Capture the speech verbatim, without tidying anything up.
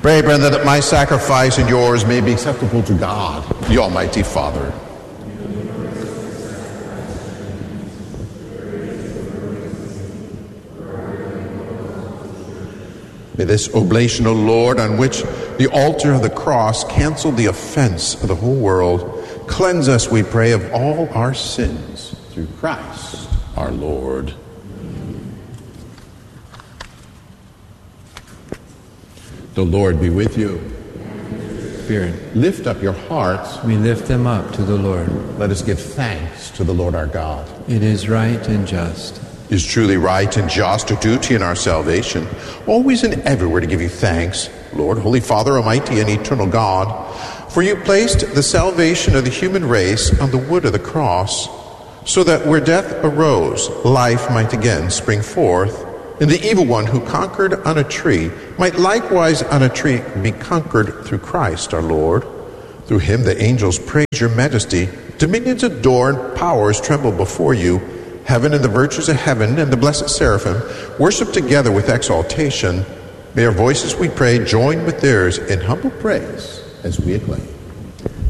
Pray, brethren, that my sacrifice and yours may be acceptable to God, the Almighty Father. May this oblation, O Lord, on which the altar of the cross canceled the offense of the whole world, cleanse us, we pray, of all our sins through Christ our Lord. The Lord be with you. Spirit, lift up your hearts. We lift them up to the Lord. Let us give thanks to the Lord our God. It is right and just. It is truly right and just, a duty in our salvation, always and everywhere to give you thanks, Lord, Holy Father, Almighty and Eternal God, for you placed the salvation of the human race on the wood of the cross, so that where death arose, life might again spring forth, and the evil one who conquered on a tree might likewise on a tree be conquered through Christ our Lord. Through him the angels praise your majesty, dominions adore, and powers tremble before you. Heaven and the virtues of heaven and the blessed seraphim worship together with exaltation. May our voices, we pray, join with theirs in humble praise as we acclaim.